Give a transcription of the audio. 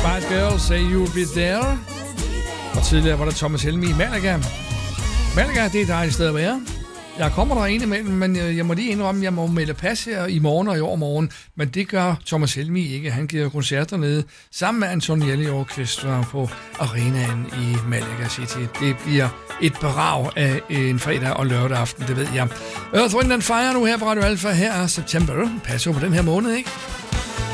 Spice Girls, Say You'll Be There. Og tidligere var der Thomas Helmig i Malaga. Malaga, det er et dejligt sted at være. Jeg kommer der indimellem, men jeg må lige indrømme, at jeg må melde pas her i morgen og i overmorgen. Men det gør Thomas Helmig ikke. Han giver koncerter nede sammen med Antonielli Orchestra på arenaen i Malaga City. Det bliver et brag af en fredag og lørdag aften, det ved jeg. Earth, Wind & Fire nu her på Radio Alpha. Her er September. Pas på den her måned, ikke?